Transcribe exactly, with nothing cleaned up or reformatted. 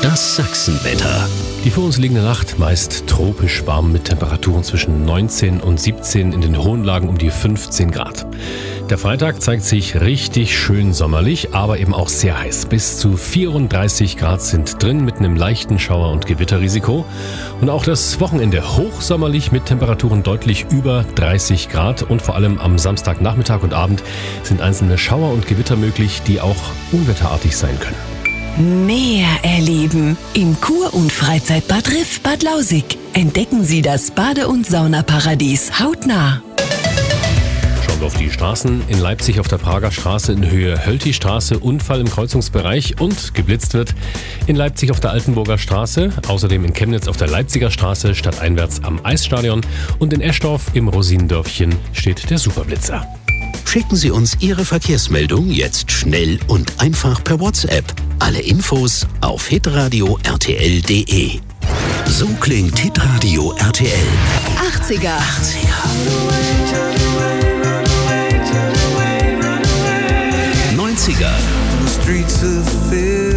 Das Sachsenwetter. Die vor uns liegende Nacht meist tropisch warm mit Temperaturen zwischen neunzehn und siebzehn, in den hohen Lagen um die fünfzehn Grad. Der Freitag zeigt sich richtig schön sommerlich, aber eben auch sehr heiß. Bis zu vierunddreißig Grad sind drin mit einem leichten Schauer- und Gewitterrisiko. Und auch das Wochenende hochsommerlich mit Temperaturen deutlich über dreißig Grad. Und vor allem am Samstagnachmittag und Abend sind einzelne Schauer und Gewitter möglich, die auch unwetterartig sein können. Mehr erleben im Kur- und Freizeitbad Riff Bad Lausick. Entdecken Sie das Bade- und Saunaparadies hautnah. Schauen wir auf die Straßen. In Leipzig auf der Prager Straße in Höhe Hölti-Straße, Unfall im Kreuzungsbereich und geblitzt wird. In Leipzig auf der Altenburger Straße, außerdem in Chemnitz auf der Leipziger Straße stadteinwärts am Eisstadion und in Eschdorf im Rosinendörfchen steht der Superblitzer. Schicken Sie uns Ihre Verkehrsmeldung jetzt schnell und einfach per WhatsApp. Alle Infos auf hitradio r t l punkt d e. So klingt Hitradio R T L. achtziger. achtziger. neunziger.